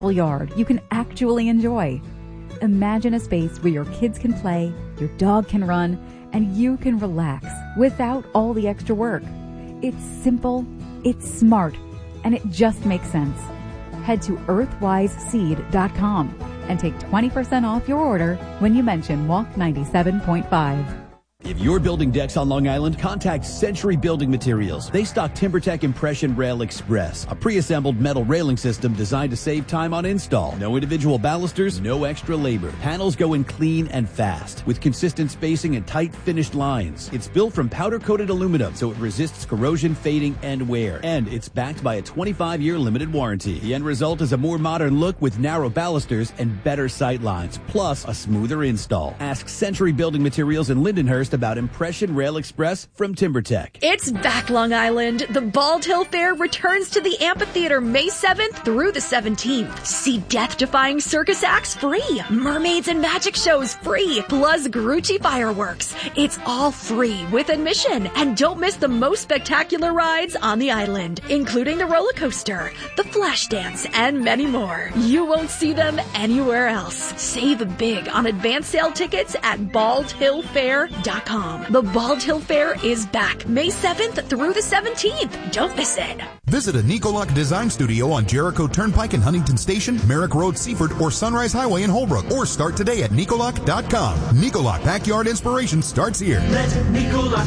yard you can actually enjoy. Imagine a space where your kids can play, your dog can run, and you can relax without all the extra work. It's simple, it's smart, and it just makes sense. Head to earthwiseseed.com and take 20% off your order when you mention Walk 97.5. If you're building decks on Long Island, contact Century Building Materials. They stock TimberTech Impression Rail Express, a pre-assembled metal railing system designed to save time on install. No individual balusters, no extra labor. Panels go in clean and fast, with consistent spacing and tight finished lines. It's built from powder-coated aluminum, so it resists corrosion, fading, and wear. And it's backed by a 25-year limited warranty. The end result is a more modern look with narrow balusters and better sight lines, plus a smoother install. Ask Century Building Materials in Lindenhurst about Impression Rail Express from TimberTech. It's back, Long Island. The Bald Hill Fair returns to the amphitheater May 7th through the 17th. See death-defying circus acts free, mermaids and magic shows free, plus Grucci fireworks. It's all free with admission. And don't miss the most spectacular rides on the island, including the roller coaster, the flash dance, and many more. You won't see them anywhere else. Save big on advance sale tickets at baldhillfair.com. The Bald Hill Fair is back May 7th through the 17th. Don't miss it. Visit a Nicoloc Design Studio on Jericho Turnpike in Huntington Station, Merrick Road, Seaford, or Sunrise Highway in Holbrook, or start today at Nicoloc.com. Nicoloc Backyard Inspiration starts here. Let Nicoloc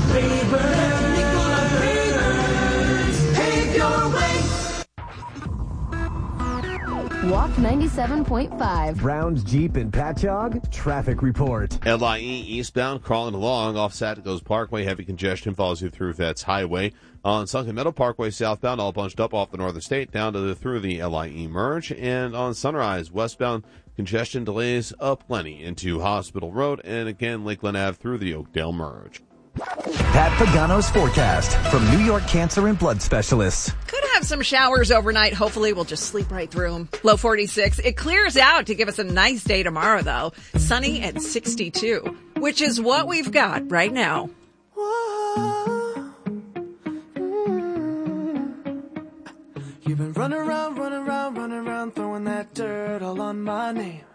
Pavers pave your way. Walk 97.5. Brown's Jeep in Patchogue, traffic report. LIE eastbound crawling along off Saticos Parkway. Heavy congestion follows you through Vets Highway. On Sunken Meadow Parkway southbound, all bunched up off the Northern State down to through the LIE merge. And on Sunrise westbound, congestion delays aplenty into Hospital Road. And again, Lakeland Ave through the Oakdale merge. Pat Pagano's forecast from New York Cancer and Blood Specialists. Could have some showers overnight. Hopefully we'll just sleep right through them. Low 46. It clears out to give us a nice day tomorrow, though. Sunny at 62, which is what we've got right now. You've been running around, throwing that dirt all on my name.